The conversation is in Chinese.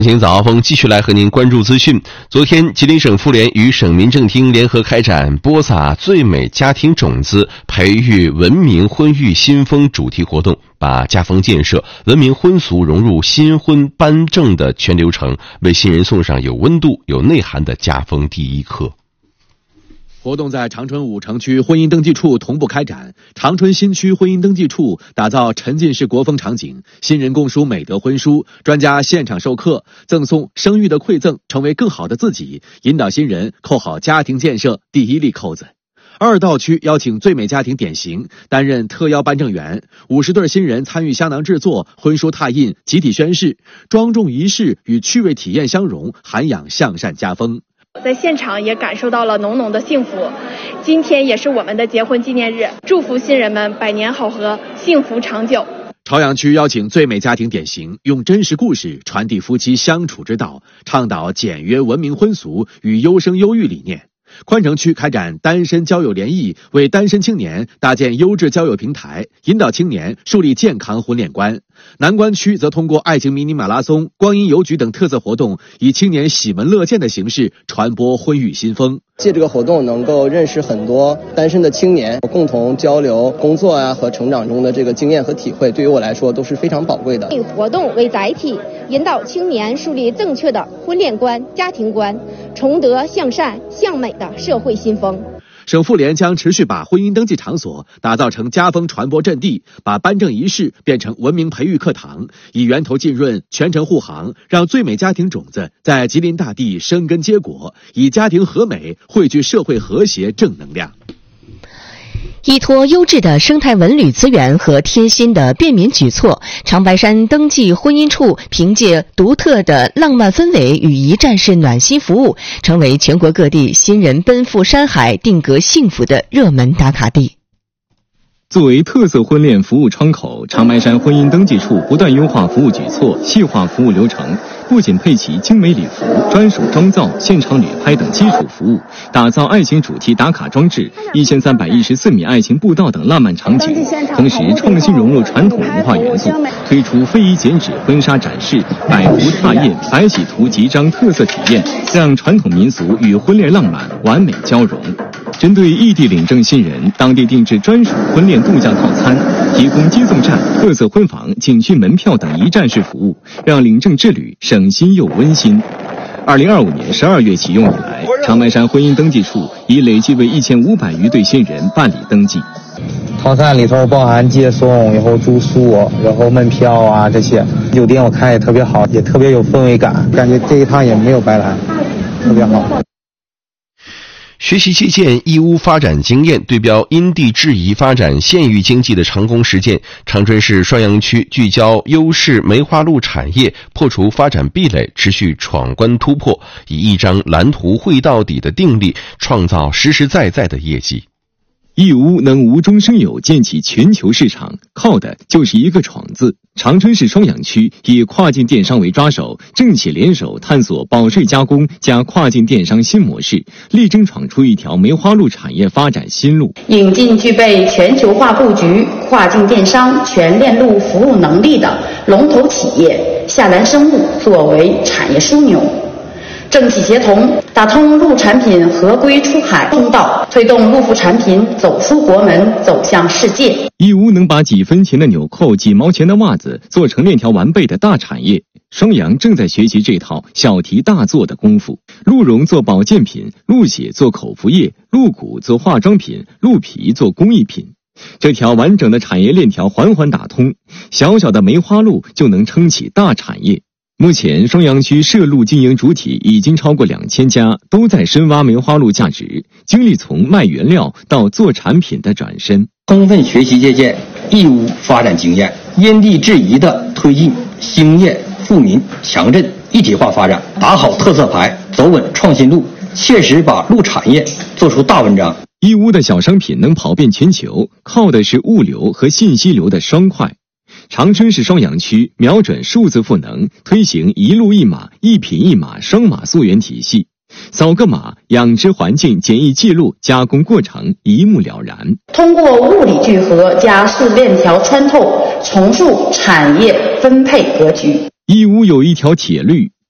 请早高峰继续来和您关注资讯。昨天，吉林省妇联与省民政厅联合开展播撒最美家庭种子，培育文明婚育新风主题活动，把家风建设、文明婚俗融入新婚颁证的全流程，为新人送上有温度、有内涵的家风第一课。 活动在长春5城区婚姻登记处同步开展，长春新区婚姻登记处打造沉浸式国风场景，新人共书美德婚书，专家现场授课，赠送生育的馈赠，成为更好的自己，引导新人扣好家庭建设第一粒扣子。二道区邀请最美家庭典型担任特邀颁证员，50对新人参与香囊制作、婚书拓印、集体宣誓，庄重仪式与趣味体验相融，涵养向善家风。 在现场也感受到了浓浓的幸福。今天也是我们的结婚纪念日，祝福新人们百年好合，幸福长久。 朝阳区邀请最美家庭典型，用真实故事传递夫妻相处之道，倡导简约文明婚俗与优生优育理念。宽城区开展单身交友联谊，为单身青年搭建优质交友平台，引导青年树立健康婚恋观。南关区则通过爱情迷你马拉松、光阴邮局等特色活动，以青年喜闻乐见的形式传播婚育新风。 借这个活动能够认识很多单身的青年，共同交流工作和成长中的这个经验和体会，对于我来说都是非常宝贵的。 以活动为载体，引导青年树立正确的婚恋观、家庭观，崇德向善向美的社会新风。 省妇联将持续把婚姻登记场所打造成家风传播阵地，把颁证仪式变成文明培育课堂，以源头浸润、全程护航，让最美家庭种子在吉林大地生根结果，以家庭和美汇聚社会和谐正能量。 依托优质的生态文旅资源和贴心的便民举措，长白山登记婚姻处凭借独特的浪漫氛围与一站式暖心服务，成为全国各地新人奔赴山海定格幸福的热门打卡地。 作为特色婚恋服务窗口，长白山婚姻登记处不断优化服务举措，细化服务流程，不仅配齐精美礼服、专属妆造、现场旅拍等基础服务，打造爱情主题打卡装置、1314米爱情步道等浪漫场景，同时创新融入传统文化元素，推出非遗剪纸婚纱展示、百湖踏叶、白喜图集章特色体验，让传统民俗与婚恋浪漫完美交融。针对异地领证新人，当地定制专属婚恋度假套餐，提供接送站、特色婚房、景区门票等一站式服务，让领证之旅省心又温馨。2025年12月启用以来，长白山婚姻登记处已累计为1500余对新人办理登记。 套餐里头包含接送，然后住宿，然后门票啊这些。酒店我看也特别好，也特别有氛围感，感觉这一趟也没有白来，特别好。 学习借鉴义乌发展经验，对标因地制宜发展县域经济的成功实践，长春市双阳区聚焦优势梅花鹿产业，破除发展壁垒，持续闯关突破，以一张蓝图绘到底的定力，创造实实在在的业绩。 义乌能无中生有建起全球市场，靠的就是一个闯字。长春市双阳区以跨境电商为抓手，政企联手探索保税加工加跨境电商新模式，力争闯出一条梅花鹿产业发展新路。 引进具备全球化布局、跨境电商全链路服务能力的龙头企业夏兰生物作为产业枢纽。政企协同，打通鹿产品合规出海通道，推动鹿副产品走出国门，走向世界。 义乌能把几分钱的纽扣、几毛钱的袜子做成链条完备的大产业，双阳正在学习这套小题大做的功夫。鹿茸做保健品，鹿血做口服液，鹿骨做化妆品，鹿皮做工艺品。这条完整的产业链条缓缓打通，小小的梅花鹿就能撑起大产业。目前，双阳区涉鹿经营主体已经超过2000家，都在深挖梅花鹿价值，经历从卖原料到做产品的转身。 充分学习借鉴义乌发展经验，因地制宜地推进兴业富民强镇一体化发展，打好特色牌，走稳创新路，切实把鹿产业做出大文章。 义乌的小商品能跑遍全球，靠的是物流和信息流的双快。长春市双阳区瞄准数字赋能，推行一路一码、一品一码双码溯源体系，扫个码，养殖环境检疫记录、加工过程一目了然。 通过物理聚合加速链条穿透，重塑产业分配格局。 义乌有一条铁律，